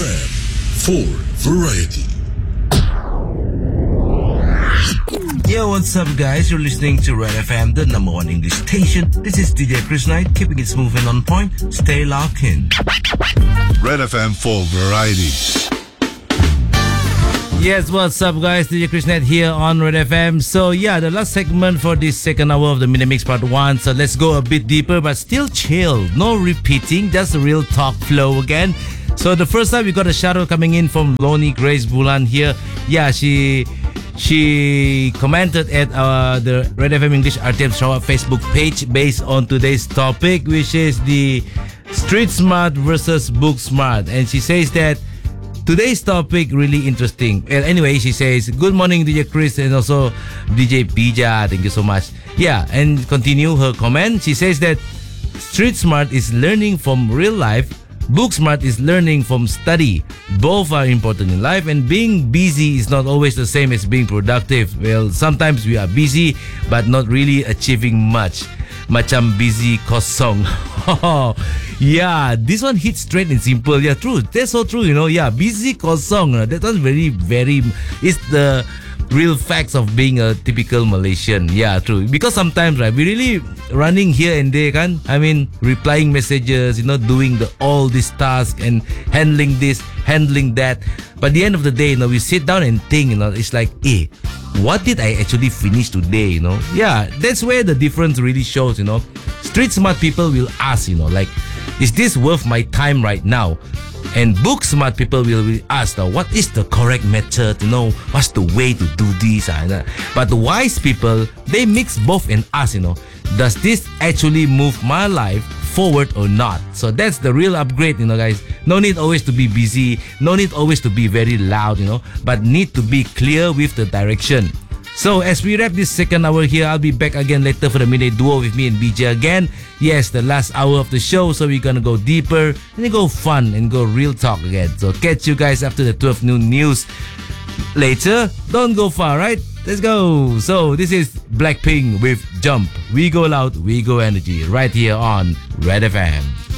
FM for variety. Yo, what's up, guys? You're listening to Red FM, the number one English station. This is DJ Chris Knight, keeping it smooth and on point. Stay locked in. Red FM for variety. Yes, what's up, guys? DJ Chris Knight here on Red FM. So, yeah, the last segment for this second hour of the Minute Mix Part 1. So, let's go a bit deeper, but still chill. No repeating, just a real talk flow again. So, the first time we got a shout out coming in from Loni Grace Bulan here. Yeah, she commented at the Red FM English RTM Show Up Facebook page based on today's topic, which is the street smart versus book smart. And she says that today's topic really interesting. Well, anyway, she says, good morning, DJ Chris, and also DJ Pija. Thank you so much. Yeah, and continue her comment. She says that street smart is learning from real life. Book smart is learning from study. Both are important in life, and being busy is not always the same as being productive. Well, sometimes we are busy but not really achieving much. Macam busy kosong. Yeah, this one hits straight and simple. Yeah, true. That's so true, you know. Yeah, busy kosong. That was very, it's the real facts of being a typical Malaysian. Yeah, true. Because sometimes, right, we really running here and there, kan? I mean, replying messages, you know, doing all these tasks and handling this, handling that. But at the end of the day, you know, we sit down and think, you know, it's like, what did I actually finish today, you know? Yeah, that's where the difference really shows, you know. Street smart people will ask, you know, like, is this worth my time right now? And book smart people will ask, now, what is the correct method? You know, what's the way to do this? But the wise people, they mix both and ask, you know, does this actually move my life forward or not? So that's the real upgrade, you know, guys. No need always to be busy. No need always to be very loud, you know, but need to be clear with the direction. So as we wrap this second hour here, I'll be back again later for the midday duo with me and BJ again. Yes, the last hour of the show, so we're gonna go deeper and then go fun and go real talk again. So catch you guys after the 12 noon news later. Don't go far, right? Let's go. So this is Blackpink with Jump. We go loud, we go energy, right here on Red FM.